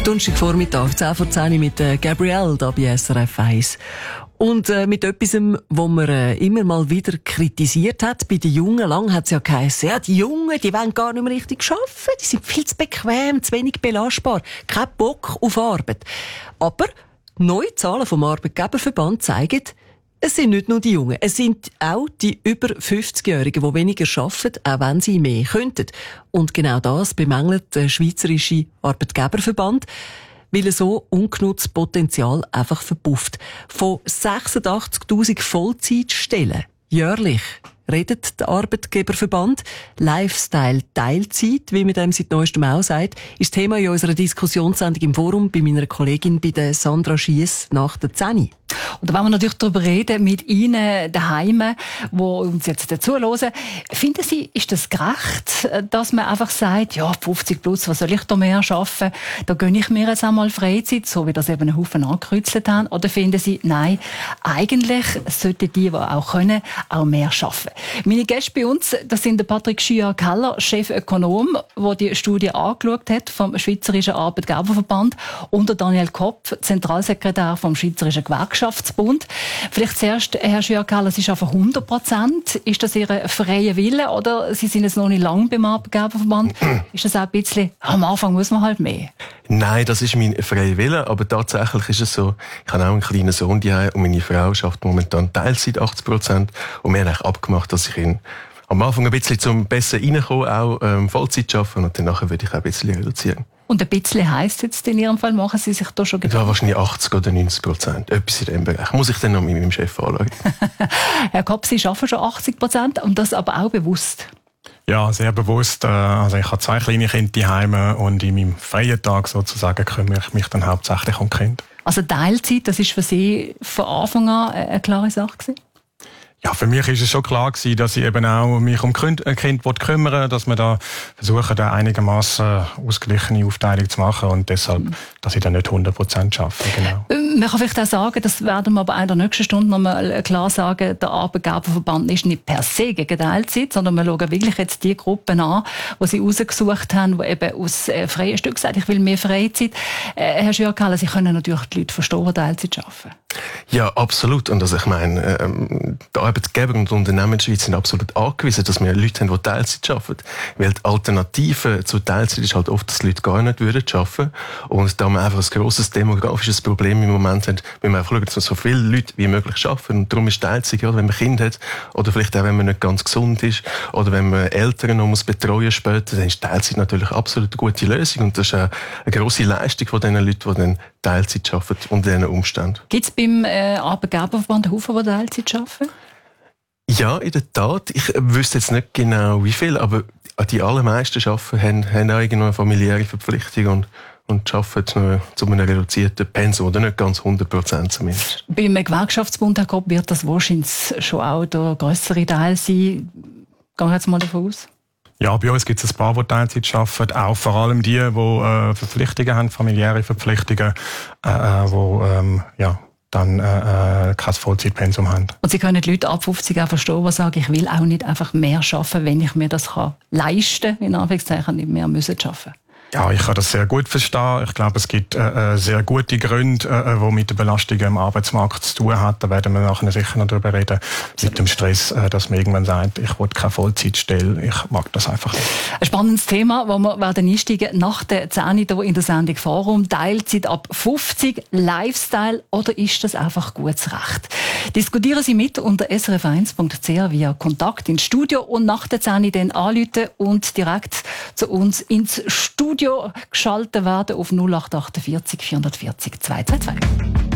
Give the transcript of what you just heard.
Donnerstagvormittag, 10 vor 10 mit Gabrielle da bei SRF 1. Und mit etwas, wo man immer mal wieder kritisiert hat bei den Jungen. Lang hat es ja geheißen, ja, die Jungen, die wollen gar nicht mehr richtig arbeiten. Die sind viel zu bequem, zu wenig belastbar. Kein Bock auf Arbeit. Aber neue Zahlen vom Arbeitgeberverband zeigen, es sind nicht nur die Jungen, es sind auch die über 50-Jährigen, die weniger arbeiten, auch wenn sie mehr könnten. Und genau das bemängelt der Schweizerische Arbeitgeberverband, weil er so ungenutztes Potenzial einfach verpufft. Von 86.000 Vollzeitstellen jährlich redet der Arbeitgeberverband. Lifestyle Teilzeit, wie man dem seit neuestem auch sagt, ist Thema in unserer Diskussionssendung im Forum bei meiner Kollegin, bei der Sandra Schiess, nach der 10. Und da wollen wir natürlich darüber reden mit Ihnen daheim, die uns jetzt dazuhören. Finden Sie, ist das gerecht, dass man einfach sagt, ja, 50 plus, was soll ich da mehr arbeiten? Da gönne ich mir jetzt einmal Freizeit, so wie das eben ein Haufen angekreuzelt haben. Oder finden Sie, nein, eigentlich sollten die auch können, auch mehr arbeiten? Meine Gäste bei uns, das sind der Patrick Schüar-Keller, Chefökonom, der die Studie angeschaut hat vom Schweizerischen Arbeitgeberverband, und der Daniel Kopp, Zentralsekretär vom Schweizerischen Gewerkschaftsbund. Vielleicht zuerst, Herr Schüar-Keller, Sie arbeiten 100%. Ist das Ihr freier Wille oder Sie sind jetzt noch nicht lange beim Arbeitgeberverband? Ist das auch ein bisschen, am Anfang muss man halt mehr? Nein, das ist mein freier Wille, aber tatsächlich ist es so, ich habe auch einen kleinen Sohn daheim und meine Frau schafft momentan Teilzeit 80% und wir haben eigentlich abgemacht, dass ich ihn am Anfang ein bisschen zum besser reinkommen, auch Vollzeit arbeiten und danach würde ich auch ein bisschen reduzieren. Und ein bisschen heisst jetzt in Ihrem Fall, machen Sie sich da schon Gedanken? Ja, wahrscheinlich 80 oder 90%. Etwas in diesem Bereich. Muss ich dann noch mit meinem Chef anschauen. Herr Kopp, Sie arbeiten schon 80% und das aber auch bewusst? Ja, sehr bewusst. Also ich habe 2 kleine Kinder daheim und in meinem freien Tag sozusagen kümmere ich mich dann hauptsächlich um die Kinder. Also Teilzeit, das ist für Sie von Anfang an eine klare Sache gewesen? Ja, für mich ist es schon klar gewesen, dass ich eben auch mich um Kind kümmern, dass wir da versuchen, da einigermaßen ausgeglichene Aufteilung zu machen und deshalb, dass ich dann nicht 100% arbeite, genau. Man kann vielleicht auch sagen, das werden wir aber in der nächsten Stunde noch mal klar sagen, der Arbeitgeberverband ist nicht per se gegen Teilzeit, sondern wir schauen wirklich jetzt die Gruppen an, die sie rausgesucht haben, die eben aus freien Stück sagen, ich will mehr Freizeit. Herr Schüar-Keller, Sie können natürlich die Leute verstehen, die Teilzeit arbeiten. Ja, absolut. Und also ich meine, die Arbeitgeber und die Unternehmen in der Schweiz sind absolut angewiesen, dass wir Leute haben, die Teilzeit arbeiten. Weil die Alternative zur Teilzeit ist halt oft, dass die Leute gar nicht arbeiten würden. Und da wir einfach ein grosses demografisches Problem im Moment haben, müssen wir einfach schauen, dass wir so viele Leute wie möglich arbeiten. Und darum ist Teilzeit, ja, wenn man Kinder hat, oder vielleicht auch, wenn man nicht ganz gesund ist, oder wenn man Eltern noch betreuen später, dann ist Teilzeit natürlich absolut eine gute Lösung. Und das ist auch eine grosse Leistung von den Leuten, die dann Teilzeit arbeiten unter diesen Umständen. Gibt es beim Arbeitgeberverband einen Haufen, die Teilzeit arbeiten? Ja, in der Tat. Ich wüsste jetzt nicht genau, wie viel, aber die allermeisten haben auch eine familiäre Verpflichtung und arbeiten nur zu einem reduzierten Pensum, oder nicht ganz 100% zumindest. Beim Gewerkschaftsbund, Herr Kopp, wird das wahrscheinlich schon auch der grössere Teil sein. Gehen wir jetzt mal davon aus? Ja, bei uns gibt es ein paar, die Teilzeit arbeiten, auch vor allem die Verpflichtungen haben, familiäre Verpflichtungen, dann kein Vollzeitpensum haben. Und Sie können die Leute ab 50 auch verstehen, die sagen, ich will auch nicht einfach mehr arbeiten, wenn ich mir das leisten kann, in Anführungszeichen, nicht mehr müssen arbeiten. Ja, ich kann das sehr gut verstehen. Ich glaube, es gibt sehr gute Gründe, die mit der Belastung am Arbeitsmarkt zu tun haben. Da werden wir nachher sicher noch darüber reden. Mit dem Stress, dass man irgendwann sagt, ich will keine Vollzeitstelle. Ich mag das einfach nicht. Ein spannendes Thema, wo wir werden einsteigen nach der 10 hier in der Sendung Forum. Teilzeit ab 50, Lifestyle, oder ist das einfach gutes Recht? Diskutieren Sie mit unter srf1.ch via Kontakt ins Studio und nach der 10 dann anrufen und direkt zu uns ins Studio geschaltet werden auf 0848 440 222.